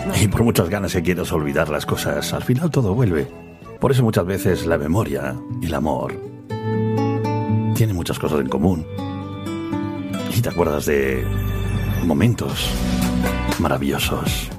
Y por muchas ganas que quieras olvidar las cosas, al final todo vuelve. Por eso muchas veces la memoria y el amor tienen muchas cosas en común. Y te acuerdas de momentos maravillosos.